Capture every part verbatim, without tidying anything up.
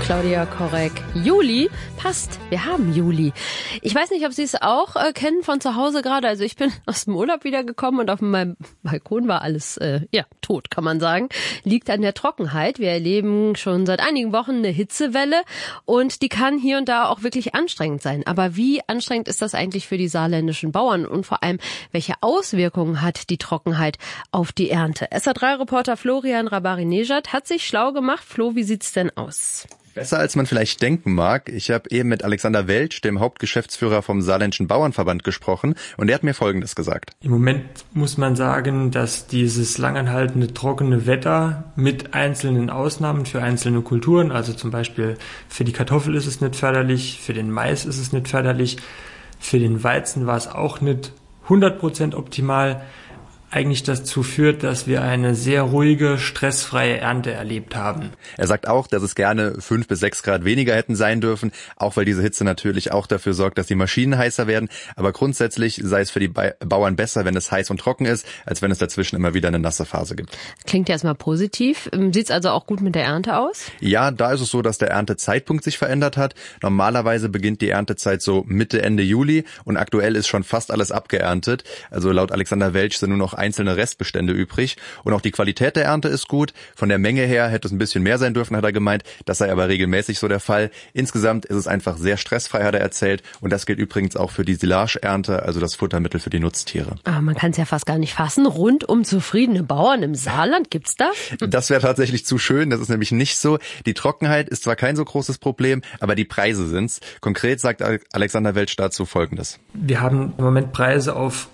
Claudia Korek. Juli passt. Wir haben Juli. Ich weiß nicht, ob Sie es auch äh, kennen von zu Hause gerade. Also ich bin aus dem Urlaub wiedergekommen und auf meinem Balkon war alles äh, ja tot, kann man sagen. Liegt an der Trockenheit. Wir erleben schon seit einigen Wochen eine Hitzewelle und die kann hier und da auch wirklich anstrengend sein. Aber wie anstrengend ist das eigentlich für die saarländischen Bauern und vor allem, welche Auswirkungen hat die Trockenheit auf die Ernte? S R drei Reporter Florian Rabari-Nejad hat sich schlau gemacht. Flo, wie sieht's denn aus? Besser als man vielleicht denken mag. Ich habe eben mit Alexander Welsch, dem Hauptgeschäftsführer vom Saarländischen Bauernverband, gesprochen und er hat mir Folgendes gesagt. Im Moment muss man sagen, dass dieses langanhaltende trockene Wetter mit einzelnen Ausnahmen für einzelne Kulturen, also zum Beispiel für die Kartoffel ist es nicht förderlich, für den Mais ist es nicht förderlich, für den Weizen war es auch nicht hundert Prozent optimal, eigentlich dazu führt, dass wir eine sehr ruhige, stressfreie Ernte erlebt haben. Er sagt auch, dass es gerne fünf bis sechs Grad weniger hätten sein dürfen, auch weil diese Hitze natürlich auch dafür sorgt, dass die Maschinen heißer werden. Aber grundsätzlich sei es für die Bauern besser, wenn es heiß und trocken ist, als wenn es dazwischen immer wieder eine nasse Phase gibt. Klingt ja erstmal positiv. Sieht es also auch gut mit der Ernte aus? Ja, da ist es so, dass der Erntezeitpunkt sich verändert hat. Normalerweise beginnt die Erntezeit so Mitte, Ende Juli und aktuell ist schon fast alles abgeerntet. Also laut Alexander Welsch sind nur noch einzelne Restbestände übrig. Und auch die Qualität der Ernte ist gut. Von der Menge her hätte es ein bisschen mehr sein dürfen, hat er gemeint. Das sei aber regelmäßig so der Fall. Insgesamt ist es einfach sehr stressfrei, hat er erzählt. Und das gilt übrigens auch für die Silage-Ernte, also das Futtermittel für die Nutztiere. Aber man kann es ja fast gar nicht fassen. Rundum zufriedene Bauern im Saarland, gibt's da? Das wäre tatsächlich zu schön. Das ist nämlich nicht so. Die Trockenheit ist zwar kein so großes Problem, aber die Preise sind's. Konkret sagt Alexander Welsch dazu Folgendes. Wir haben im Moment Preise auf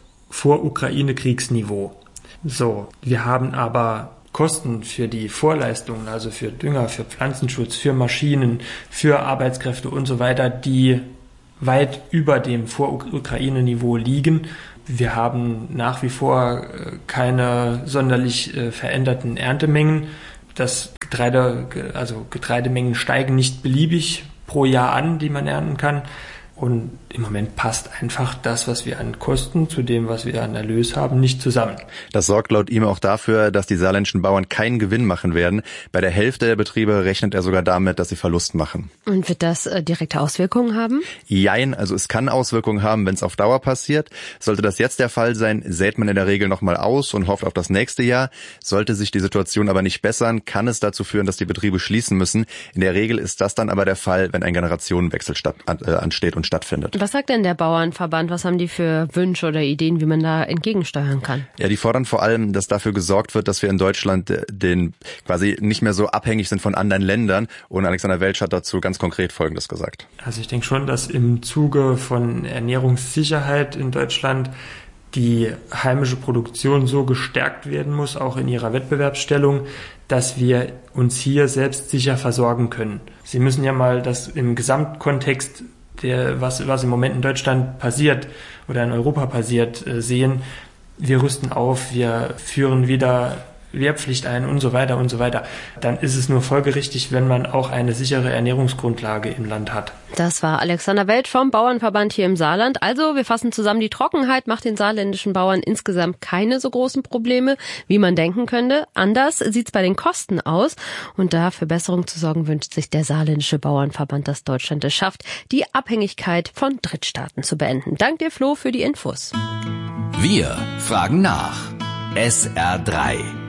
Vor-Ukraine-Kriegsniveau. So, wir haben aber Kosten für die Vorleistungen, also für Dünger, für Pflanzenschutz, für Maschinen, für Arbeitskräfte und so weiter, die weit über dem Vor-Ukraine-Niveau liegen. Wir haben nach wie vor keine sonderlich äh, veränderten Erntemengen. Das Getreide, also Getreidemengen steigen nicht beliebig pro Jahr an, die man ernten kann. Und im Moment passt einfach das, was wir an Kosten zu dem, was wir an Erlös haben, nicht zusammen. Das sorgt laut ihm auch dafür, dass die saarländischen Bauern keinen Gewinn machen werden. Bei der Hälfte der Betriebe rechnet er sogar damit, dass sie Verlust machen. Und wird das äh, direkte Auswirkungen haben? Jein, also es kann Auswirkungen haben, wenn es auf Dauer passiert. Sollte das jetzt der Fall sein, sät man in der Regel nochmal aus und hofft auf das nächste Jahr. Sollte sich die Situation aber nicht bessern, kann es dazu führen, dass die Betriebe schließen müssen. In der Regel ist das dann aber der Fall, wenn ein Generationenwechsel statt, äh, ansteht und stattfindet. Was sagt denn der Bauernverband? Was haben die für Wünsche oder Ideen, wie man da entgegensteuern kann? Ja, die fordern vor allem, dass dafür gesorgt wird, dass wir in Deutschland den quasi nicht mehr so abhängig sind von anderen Ländern. Und Alexander Welsch hat dazu ganz konkret Folgendes gesagt. Also ich denke schon, dass im Zuge von Ernährungssicherheit in Deutschland die heimische Produktion so gestärkt werden muss, auch in ihrer Wettbewerbsstellung, dass wir uns hier selbst sicher versorgen können. Sie müssen ja mal das im Gesamtkontext der, was, was im Moment in Deutschland passiert oder in Europa passiert, äh, sehen. Wir rüsten auf, wir führen wieder Wehrpflicht ein und so weiter und so weiter. Dann ist es nur folgerichtig, wenn man auch eine sichere Ernährungsgrundlage im Land hat. Das war Alexander Welsch vom Bauernverband hier im Saarland. Also wir fassen zusammen, die Trockenheit macht den saarländischen Bauern insgesamt keine so großen Probleme, wie man denken könnte. Anders sieht's bei den Kosten aus. Und da für Besserung zu sorgen, wünscht sich der saarländische Bauernverband, dass Deutschland es schafft, die Abhängigkeit von Drittstaaten zu beenden. Dank dir, Flo, für die Infos. Wir fragen nach. S R drei